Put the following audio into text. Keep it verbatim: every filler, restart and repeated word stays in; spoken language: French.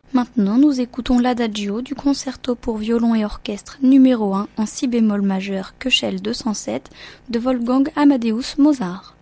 Maintenant, nous écoutons l'Adagio du concerto pour violon et orchestre numéro un en si bémol majeur Köchel deux cent sept de Wolfgang Amadeus Mozart.